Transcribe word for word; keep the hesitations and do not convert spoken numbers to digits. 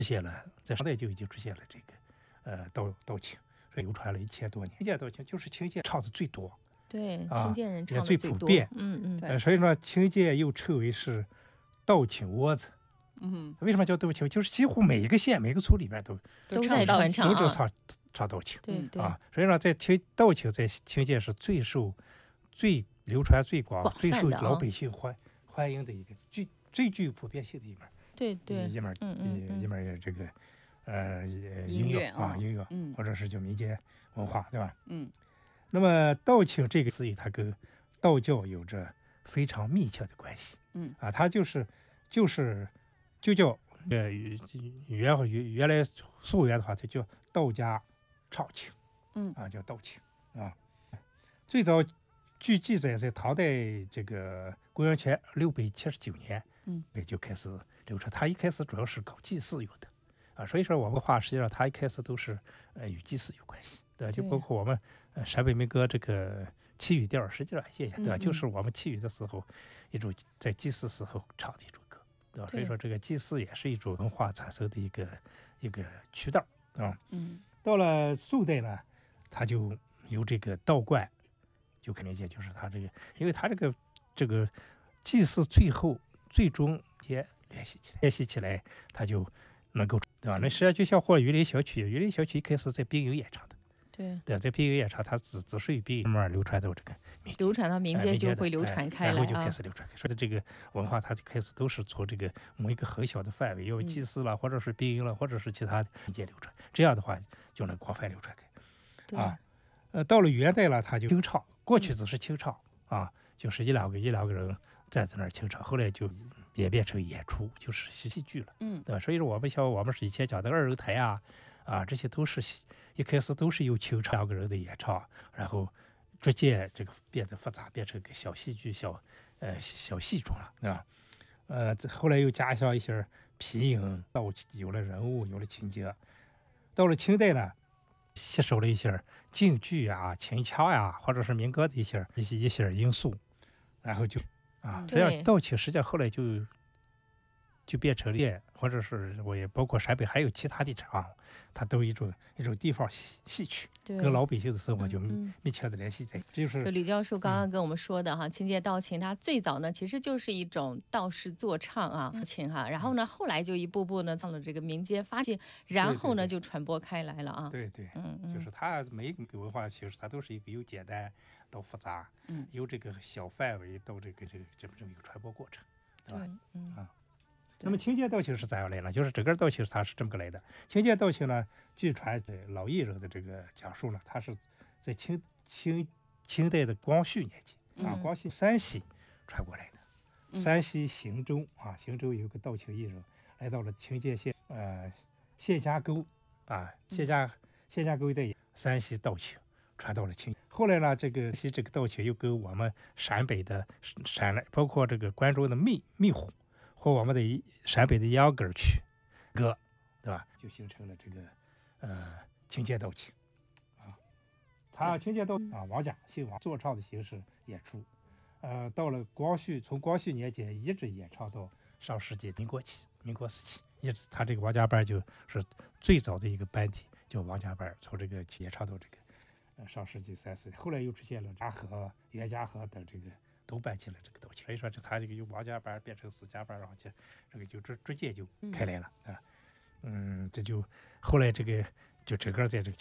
出现了，在唐代就已经出现了这个呃道道情，所以流传了一千多年。清界道情就是清界唱的最多， 对， 啊清界人唱也最的最多。 普遍。 嗯嗯， 呃，所以说清界又称为是道情窝子。 嗯， 为什么叫道情？就是几乎每一个县、每个村里边都都在传唱啊。 都正唱唱道情。 对对啊，所以说在清道情在清界是最受、最流传最广、 广最受泛的啊老百姓欢欢迎的一个最最具有普遍性的一门对对， 一门嗯嗯嗯一一门这个呃音乐乐啊啊音乐， 嗯或者是叫民间文化，对吧？ 嗯那么道情这个词语，它跟道教有着非常密切的关系。 嗯啊，它就是就是就叫呃原原原来溯源的话，它叫道家唱情。 嗯啊，叫道情啊。最早据记载，在唐代这个公元前六百七十九年， 嗯， 就开始流传。它一开始主要是搞祭祀用的啊，所以说我们话实际上它一开始都是呃与祭祀有关系，对吧？就包括我们呃陕北民歌这个祈雨调，实际上也对吧？ 嗯嗯就是我们祈雨的时候一种在祭祀时候唱的一种歌，对吧？所以说这个祭祀也是一种文化产生的一个一个渠道啊。 嗯到了宋代呢，他就由这个道观就肯定见，就是他这个，因为他这个这个祭祀最后最终也联系起来，联系起来，他就能够对吧？那实际上就像或榆林小曲，榆林小曲一开始在兵营演唱的， 对， 对，在兵营演唱，它只只属于兵营，慢慢流传到这个民间流传到民间就会流传开来然后就啊开始流传开。所以这个文化，它就开始都是从这个某一个很小的范围，要为祭祀了，或者是兵营了，或者是其他的民间流传，这样的话就能广泛流传开。 对啊，呃，到了元代了，他就清唱，过去只是清唱啊，就是一两个一两个人站在那儿清唱，后来就演变成演出，就是戏戏剧了， 嗯对吧？所以说我们像我们是以前讲的二人台啊，啊，这些都是戏一开始都是由清唱两个人的演唱，然后逐渐这个变得复杂，变成个小戏剧、小呃小戏种了，对吧？呃，这后来又加上一些皮影，到有了人物，有了情节。到了清代呢，吸收了一些京剧啊、秦腔呀、或者是民歌的一些一些一些因素，然后就啊，这对样道情实际上后来就就变成了，或者是我也包括陕北还有其他地方，它都有一种一种地方戏戏曲， 对跟老百姓的生活就密嗯嗯密切的联系在一起，这就是就李教授刚刚跟我们说的哈，清界道情它最早呢其实就是一种道士作唱啊情哈，然后呢后来就一步步呢到了这个民间发现，然后呢对对对就传播开来了啊。 对对， 嗯嗯， 就是它每一个文化形式，它都是一个由简单到复杂， 嗯由这个小范围到这个这个这么这么一个传播过程，对吧？ 对，嗯啊那么清界道情是咋样来呢？就是整个道情它是这么个来的。清界道情呢，据传呃老艺人的这个讲述呢，它是在清清清代的光绪年间啊， 嗯光绪山西传过来的。 嗯山西忻州啊，忻州有个道情艺人来到了清界县呃谢家沟啊，谢家谢家沟一带山西道情传到了清。后来呢，这个西这个道情又跟我们陕北的陕来，包括这个关中的密密户。和我们的陕北的秧歌曲歌，对吧？就形成了这个呃清界道情啊。他清界道啊，王家姓王，坐唱的形式演出。呃，到了光绪，从光绪年间一直演唱到上世纪民国期、民国时期，一直他这个王家班就是最早的一个班底，叫王家班，从这个演唱到这个呃上世纪三十年，后来又出现了嘉禾、袁家禾等这个。都办起了这个道情，所以说这他这个由王家班变成四家班，然后就这个就逐逐渐就开来了啊，嗯，这就后来这个就整个在这个。